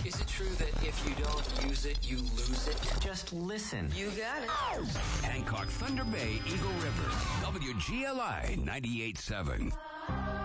Is it true that if you don't use it, you lose it? Just listen. You got it. Hancock, Thunder Bay, Eagle River, WGLI 98.7.